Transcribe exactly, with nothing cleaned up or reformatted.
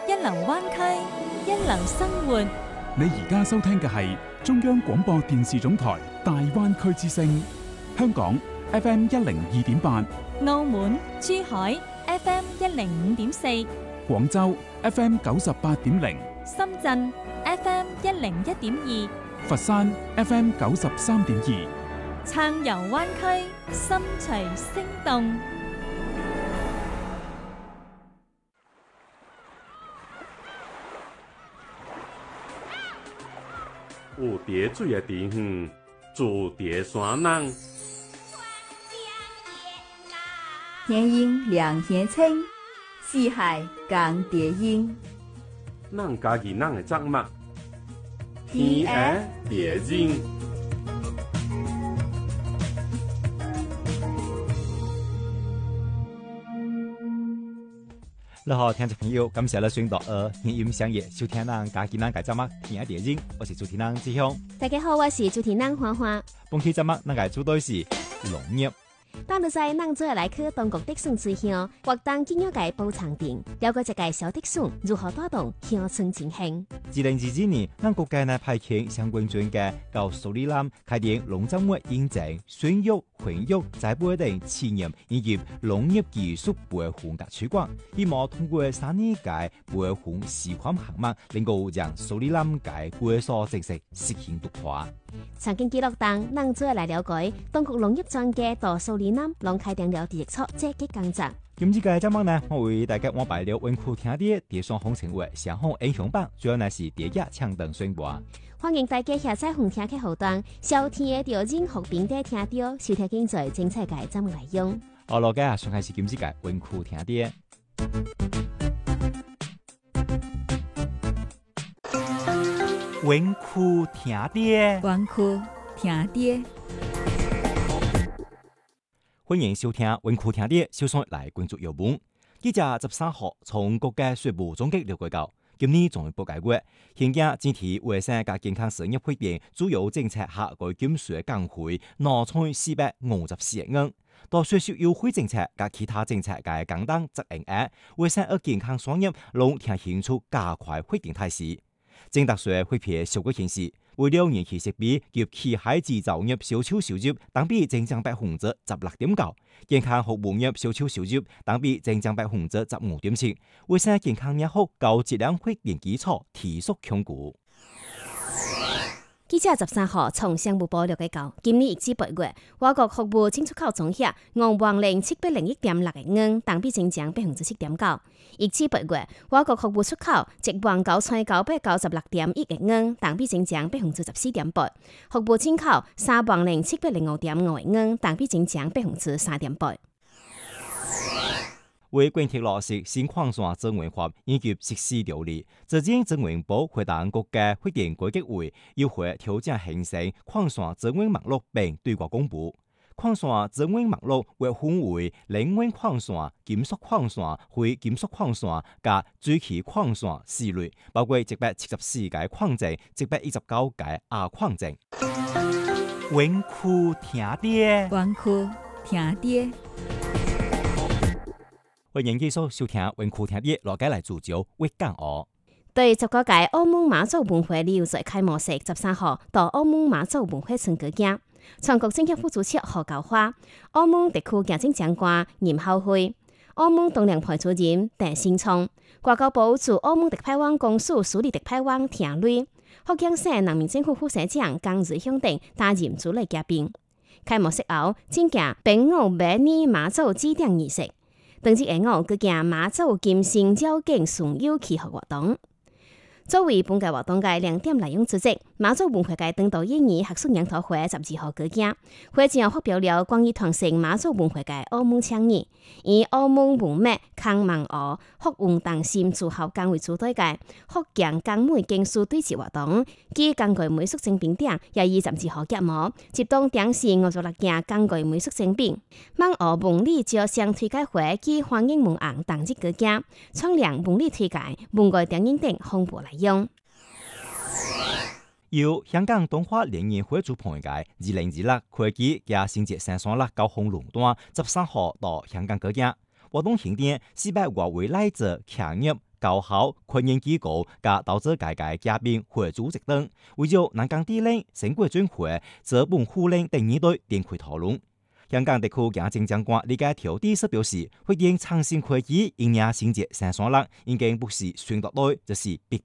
一流灣區，一流生活。 你而家收聽嘅係中央廣播電視總台大灣區之聲，香港 F M 一零二點八， 澳門、珠海 F M 一零五點四， 廣州 F M 九十八點零， 深圳 F M 一零一點二， 佛山 F M 九十三點二。 撐遊灣區，心隨聲動。 有蝶水的地方，住蝶山人。 天鹰两天青，四海共蝶音。 咱家己咱的节目，天涯蝶音。 你好，聽眾朋友，感謝你選擇呃熱音相約收聽咱家己咱嘅節目《天涯蝶音》，我是主持人志雄。 大家好，我是主持人花花。 本期節目咱嘅主題是農業。 當日在咱做來去當國特選之後，活動今日嘅補償定，了解一個小特選如何帶動鄉村振興。 二零二二年，咱國家呢派遣相關專家到蘇里南開展農作物認證、選育、培育、栽培等企業以及農業技術培訓嘅推廣，希望通過三年嘅培訓試驗項目，能夠讓蘇里南嘅培育政策實現突破。 曾經記錄當，咱做來了解當國農業專家到蘇里南，攏開展了第一撮積極工作。 今次嘅節目呢，我為大家安排了文庫聽啲蝶雙紅成為上紅英雄榜，主要呢是蝶亞搶登宣佈。 歡迎大家下載紅聽嘅後段，收聽嘅條件學並啲聽到，收聽精彩精彩嘅節目內容。 好啦，嘅上開始今次嘅文庫聽啲。文庫聽啲， 文庫聽啲。 歡迎收聽文庫聽啲，小雙來關注有本。記者十三號從國家稅務總局了解到，今年從報解決，現今整體衛生及健康事業會變主要政策下改減稅降費，攞出四百五十四億元。到稅收優惠政策及其他政策嘅簡單執行額，衛生及健康產業攏呈現出加快會變態勢。政達稅會撇數據顯示，為了燃氣設備及機械製造業銷售收入同比增長百分之十六點九，健康服務業銷售收入同比增長百分之十五點七，衛生健康業務高質量會變基礎提速強固。 記者十三號從商務部了解到，今年一至八月，我國服務進出口總額五萬零七百零一點六億元，同比增長百分之七點九。一至八月，我國服務出口一萬九千九百九十六點一億元，同比增長百分之十四點八。服務進口三萬零七百零五點五億元，同比增長百分之三點八。 為貫徹落實新礦山資源法以及實施條例，最近資源部會同國家發展改革會要求調整形成礦山資源網絡並對外公布。礦山資源網絡會分為冷溫礦山、金屬礦山、非金屬礦山及主氣礦山四類，包括一百七十四個礦井、一百一十九個亞礦井。文庫聽啲， 文庫聽啲。 歡迎繼續收聽文庫聽啲，落街嚟聚焦粵港澳。 對十九屆澳門媽祖文化旅遊節開幕式十三號到澳門媽祖文化村舉行，全國政協副主席何高華、澳門特區行政長官嚴孝輝、澳門東梁派出人鄧新聰、外交部駐澳門特派員公署署理特派員田瑞、福建省人民政府副社長江瑞雄等擔任主禮嘉賓。開幕式後，進行丙午百年媽祖祭典儀式。當日下午，舉行媽祖金星繞境巡遊祈福活動。作為本屆活動嘅亮點內容之一，媽祖文化界當代演藝學術研討會十二號舉行，會上發表了關於傳承媽祖文化界澳門倡議，以澳門文物康望湖福運同心祝福崗為主題嘅福建江美經書對峙活動，暨江貴美術精品店也於十二號揭幕，接檔展示五十六件江貴美術精品。望湖文理招商推介會暨歡迎文案當日舉行，創亮文理推介、文藝電影等豐富內容。 由香港動畫聯誼會主辦嘅二零二六科技加新節三三六高雄壟斷十三號到香港舉行，活動現點四百多位來自企業、 高校、科研機構加投資界界嘉賓或組織等，為咗南港地令、成果轉會、資本互令等議題展開討論。香港特區行政長官李家超第一次表示，會見創新科技營業性質上上人，已經不是選擇對，就是必